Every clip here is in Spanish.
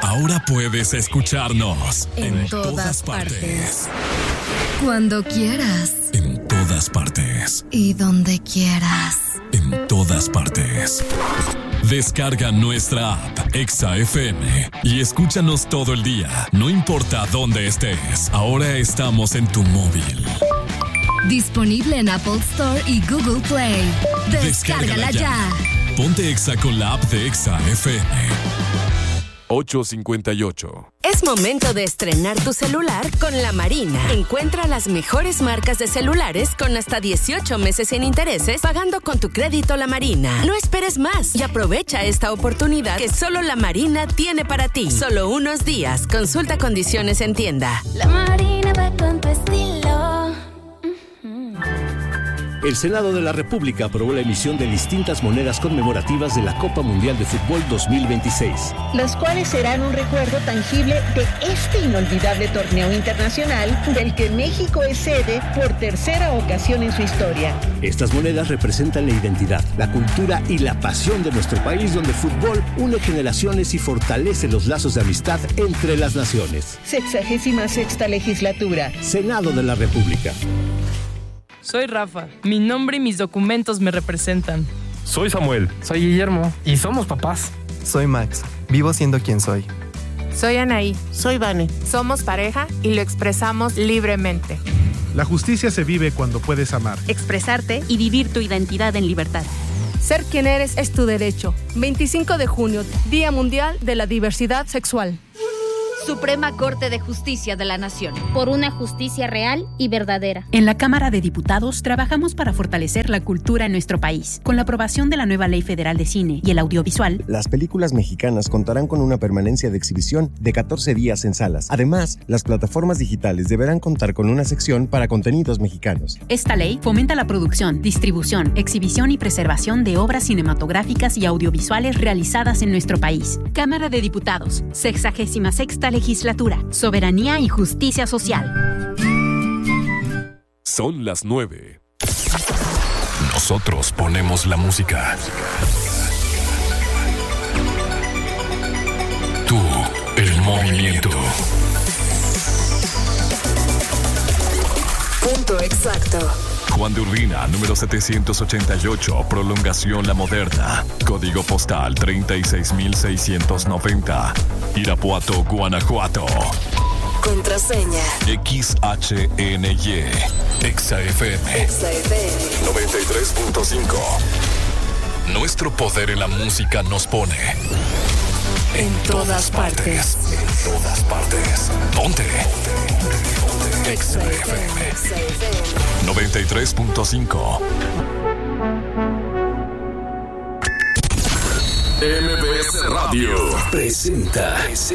Ahora puedes escucharnos en todas partes. Cuando quieras. En todas partes. Y donde quieras. En todas partes. Descarga nuestra app Exa FM y escúchanos todo el día, no importa dónde estés. Ahora estamos en tu móvil. Disponible en Apple Store y Google Play. Descárgala ya. Ponte Exa con la app de Exa FM. 8:58. Es momento de estrenar tu celular con La Marina. Encuentra las mejores marcas de celulares con hasta 18 meses sin intereses pagando con tu crédito La Marina. No esperes más y aprovecha esta oportunidad que solo La Marina tiene para ti. Solo unos días. Consulta condiciones en tienda. La Marina va con tu estilo. El Senado de la República aprobó la emisión de distintas monedas conmemorativas de la Copa Mundial de Fútbol 2026. Las cuales serán un recuerdo tangible de este inolvidable torneo internacional del que México es sede por tercera ocasión en su historia. Estas monedas representan la identidad, la cultura y la pasión de nuestro país, donde el fútbol une generaciones y fortalece los lazos de amistad entre las naciones. 66ª legislatura. Senado de la República. Soy Rafa. Mi nombre y mis documentos me representan. Soy Samuel. Soy Guillermo. Y somos papás. Soy Max. Vivo siendo quien soy. Soy Anaí. Soy Vane. Somos pareja y lo expresamos libremente. La justicia se vive cuando puedes amar, expresarte y vivir tu identidad en libertad. Ser quien eres es tu derecho. 25 de junio, Día Mundial de la Diversidad Sexual. Suprema Corte de Justicia de la Nación. Por una justicia real y verdadera. En la Cámara de Diputados trabajamos para fortalecer la cultura en nuestro país. Con la aprobación de la nueva Ley Federal de Cine y el Audiovisual, las películas mexicanas contarán con una permanencia de exhibición de 14 días en salas. Además, las plataformas digitales deberán contar con una sección para contenidos mexicanos. Esta ley fomenta la producción, distribución, exhibición y preservación de obras cinematográficas y audiovisuales realizadas en nuestro país. Cámara de Diputados, 66ª Legislatura, Soberanía y Justicia Social. Son las 9. Nosotros ponemos la música. Tú, el movimiento. Punto exacto. Juan de Urbina, número 788, prolongación La Moderna. Código postal 36690. Irapuato, Guanajuato. Contraseña XHNY. Exa FM. Exa FM 93.5. Nuestro poder en la música nos pone en todas partes. En todas partes. Ponte. Exa FM 93.5. MBS Radio presenta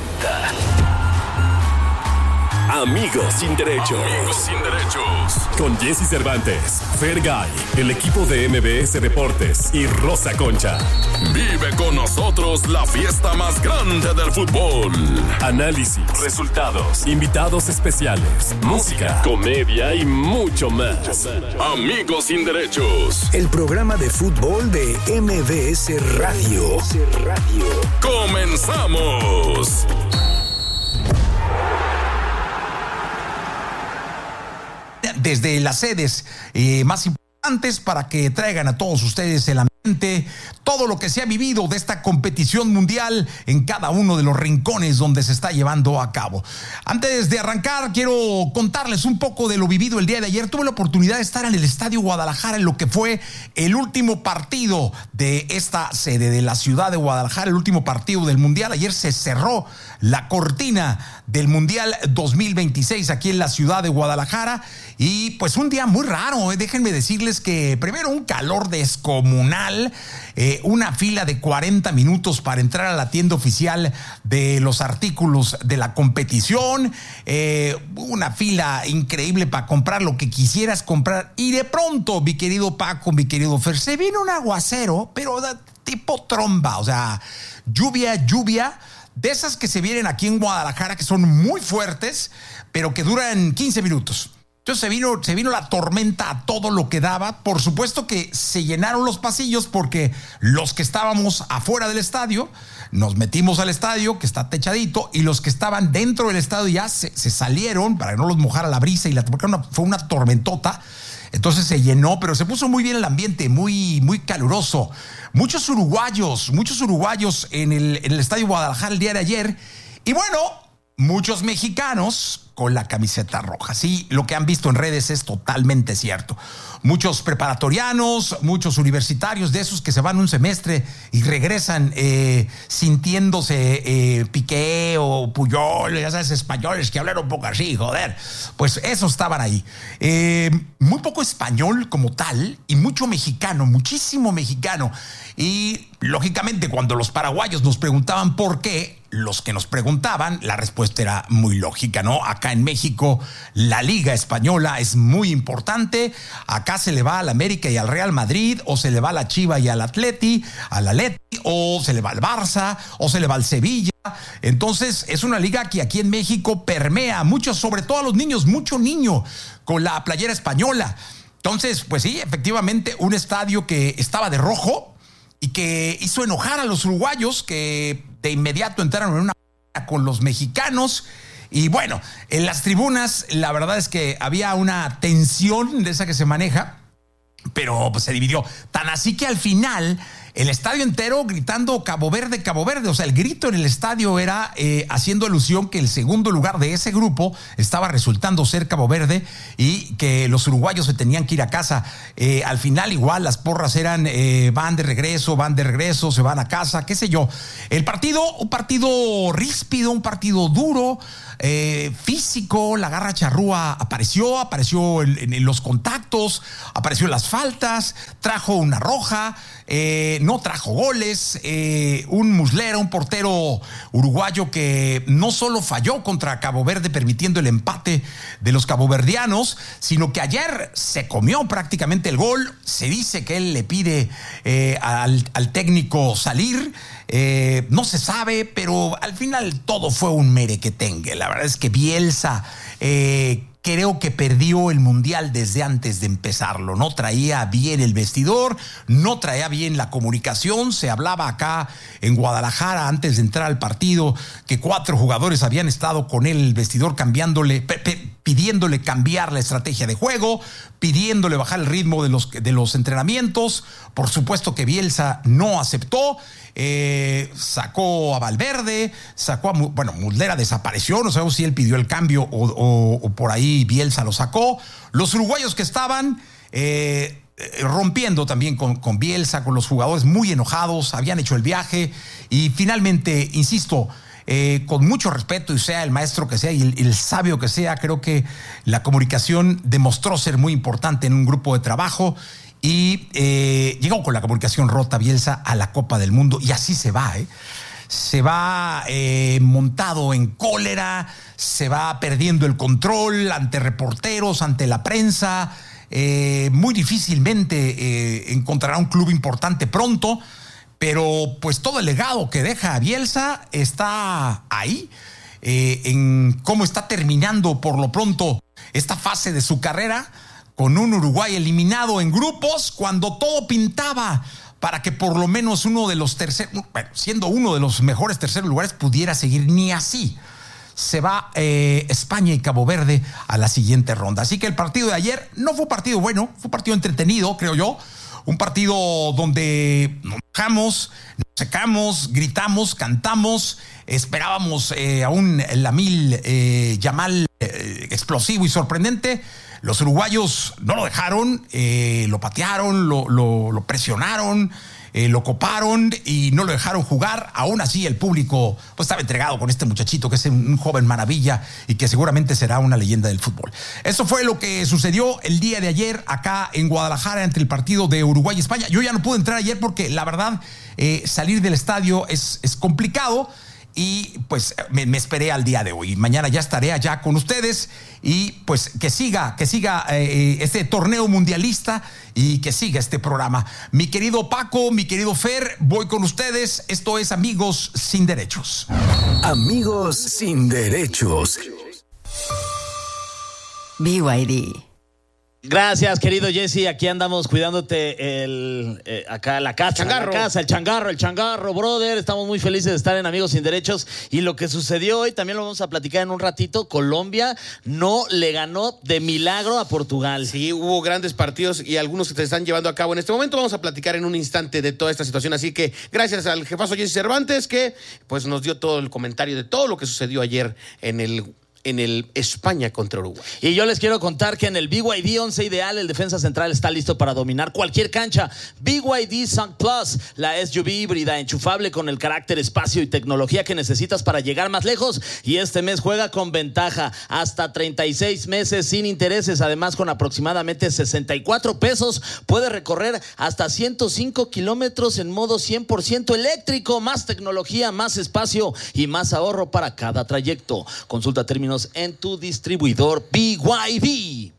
Amigos sin Derechos. Amigos sin Derechos. Con Jesse Cervantes, Fergay, el equipo de MBS Deportes y Rosa Concha. Vive con nosotros la fiesta más grande del fútbol. Análisis, resultados, invitados especiales, música, comedia y mucho más. Amigos sin Derechos. El programa de fútbol de MBS Radio. ¡Comenzamos! Desde las sedes más importantes para que traigan a todos ustedes el ambiente, todo lo que se ha vivido de esta competición mundial en cada uno de los rincones donde se está llevando a cabo. Antes de arrancar, quiero contarles un poco de lo vivido el día de ayer. Tuve la oportunidad de estar en el Estadio Guadalajara en lo que fue el último partido de esta sede de la ciudad de Guadalajara, el último partido del Mundial. Ayer se cerró la cortina del Mundial 2026 aquí en la ciudad de Guadalajara y pues un día muy raro, déjenme decirles que primero un calor descomunal, una fila de 40 minutos para entrar a la tienda oficial de los artículos de la competición, una fila increíble para comprar lo que quisieras comprar y de pronto, mi querido Paco, mi querido Fer, se vino un aguacero, pero tipo tromba, o sea, lluvia, de esas que se vienen aquí en Guadalajara, que son muy fuertes, pero que duran 15 minutos. Entonces se vino la tormenta a todo lo que daba. Por supuesto que se llenaron los pasillos porque los que estábamos afuera del estadio, nos metimos al estadio que está techadito, y los que estaban dentro del estadio ya se salieron para que no los mojara la brisa, porque fue una tormentota. Entonces se llenó, pero se puso muy bien el ambiente, muy, muy caluroso. Muchos uruguayos en el Estadio Guadalajara el día de ayer. Y bueno, muchos mexicanos con la camiseta roja. Sí, lo que han visto en redes es totalmente cierto. Muchos preparatorianos, muchos universitarios de esos que se van un semestre y regresan sintiéndose Piqué o Puyol, ya sabes, españoles que hablan un poco así, joder. Pues esos estaban ahí. Muy poco español como tal y mucho mexicano, muchísimo mexicano. Y lógicamente cuando los paraguayos nos preguntaban por qué, los que nos preguntaban, la respuesta era muy lógica, ¿no? Acá en México la Liga Española es muy importante. Acá se le va al América y al Real Madrid, o se le va a la Chiva y al Atleti, o se le va al Barça, o se le va al Sevilla. Entonces es una liga que aquí en México permea mucho, sobre todo a los niños, mucho niño con la playera española. Entonces, pues sí, efectivamente, un estadio que estaba de rojo y que hizo enojar a los uruguayos, que de inmediato entraron en una con los mexicanos. Y bueno, en las tribunas la verdad es que había una tensión de esa que se maneja, pero pues se dividió. Tan así que al final el estadio entero gritando Cabo Verde, Cabo Verde. O sea, el grito en el estadio era haciendo alusión que el segundo lugar de ese grupo estaba resultando ser Cabo Verde y que los uruguayos se tenían que ir a casa. Al final igual las porras eran van de regreso, se van a casa, qué sé yo. El partido, un partido ríspido, un partido duro, físico. La garra charrúa apareció en los contactos, apareció en las faltas, trajo una roja, no trajo goles. Un Muslera, un portero uruguayo que no solo falló contra Cabo Verde permitiendo el empate de los caboverdianos, sino que ayer se comió prácticamente el gol. Se dice que él le pide al técnico salir. No se sabe, pero al final todo fue un merequetengue. La verdad es que Bielsa creo que perdió el Mundial desde antes de empezarlo. No traía bien el vestidor, no traía bien la comunicación. Se hablaba acá en Guadalajara antes de entrar al partido que 4 jugadores habían estado con él en el vestidor pidiéndole cambiar la estrategia de juego, pidiéndole bajar el ritmo de los entrenamientos. Por supuesto que Bielsa no aceptó. Sacó a Valverde, Muslera desapareció, no sabemos si él pidió el cambio o por ahí Bielsa lo sacó. Los uruguayos que estaban rompiendo también con Bielsa, con los jugadores muy enojados, habían hecho el viaje y finalmente, insisto, con mucho respeto, y sea el maestro que sea y el sabio que sea, creo que la comunicación demostró ser muy importante en un grupo de trabajo. Y llegó con la comunicación rota Bielsa a la Copa del Mundo y así se va, se va montado en cólera, se va perdiendo el control ante reporteros, ante la prensa. Muy difícilmente encontrará un club importante pronto, pero pues todo el legado que deja Bielsa está ahí, en cómo está terminando por lo pronto esta fase de su carrera, con un Uruguay eliminado en grupos, cuando todo pintaba para que por lo menos siendo uno de los mejores terceros lugares, pudiera seguir. Ni así. Se va España y Cabo Verde a la siguiente ronda. Así que el partido de ayer no fue un partido bueno, fue un partido entretenido, creo yo. Un partido donde nos bajamos, nos secamos, gritamos, cantamos, esperábamos a un Lamil Yamal explosivo y sorprendente. Los uruguayos no lo dejaron, lo patearon, lo presionaron, lo coparon y no lo dejaron jugar. Aún así el público pues estaba entregado con este muchachito que es un joven maravilla y que seguramente será una leyenda del fútbol. Eso fue lo que sucedió el día de ayer acá en Guadalajara entre el partido de Uruguay y España. Yo ya no pude entrar ayer porque la verdad salir del estadio es complicado. Y pues me esperé al día de hoy. Mañana ya estaré allá con ustedes y pues que siga este torneo mundialista y que siga este programa. Mi querido Paco, mi querido Fer, voy con ustedes. Esto es Amigos Sin Derechos. Amigos Sin Derechos. BYD. Gracias, querido Jesse. Aquí andamos cuidándote acá la casa, el changarro, brother. Estamos muy felices de estar en Amigos Sin Derechos. Y lo que sucedió hoy también lo vamos a platicar en un ratito. Colombia no le ganó de milagro a Portugal. Sí, hubo grandes partidos y algunos que se están llevando a cabo en este momento. Vamos a platicar en un instante de toda esta situación. Así que gracias al jefazo Jesse Cervantes, que pues nos dio todo el comentario de todo lo que sucedió ayer en el España contra Uruguay. Y yo les quiero contar que en el BYD 11 Ideal el defensa central está listo para dominar cualquier cancha. BYD Sun Plus, la SUV híbrida enchufable con el carácter, espacio y tecnología que necesitas para llegar más lejos. Y este mes juega con ventaja, hasta 36 meses sin intereses. Además, con aproximadamente 64 pesos puedes recorrer hasta 105 kilómetros en modo 100% eléctrico. Más tecnología, más espacio y más ahorro para cada trayecto. Consulta términos en tu distribuidor BYD.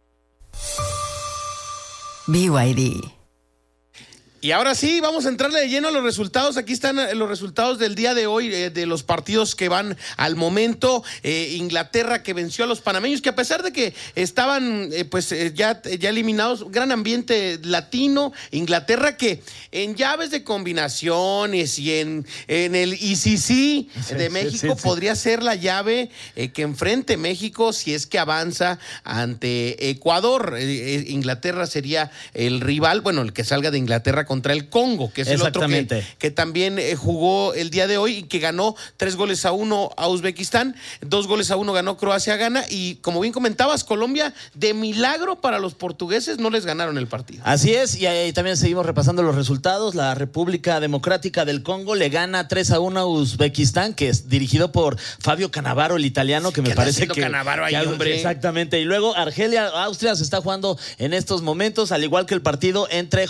BYD. Y ahora sí, vamos a entrarle de lleno a los resultados. Aquí están los resultados del día de hoy, de los partidos que van al momento. Inglaterra, que venció a los panameños, que a pesar de que estaban ya eliminados, gran ambiente latino. Inglaterra, que en llaves de combinaciones y en el ICC de México podría ser la llave que enfrente México si es que avanza ante Ecuador. Inglaterra sería el rival, el que salga de Inglaterra contra el Congo, que es el otro que también jugó el día de hoy y que ganó 3-1 a Uzbekistán, 2-1 ganó Croacia, Ghana, y como bien comentabas, Colombia, de milagro para los portugueses, no les ganaron el partido. Así es, y ahí también seguimos repasando los resultados. La República Democrática del Congo le gana 3-1 a Uzbekistán, que es dirigido por Fabio Cannavaro, el italiano, que me parece que... Cannavaro ahí, hombre. Exactamente, y luego Argelia, Austria se está jugando en estos momentos, al igual que el partido entre